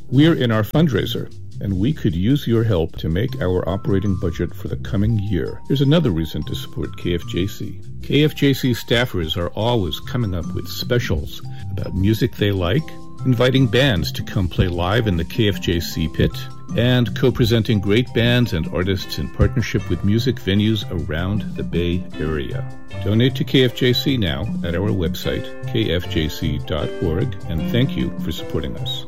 We're in our fundraiser, and we could use your help to make our operating budget for the coming year. Here's another reason to support KFJC. KFJC staffers are always coming up with specials about music they like, inviting bands to come play live in the KFJC pit, and co-presenting great bands and artists in partnership with music venues around the Bay Area. Donate to KFJC now at our website, kfjc.org, and thank you for supporting us.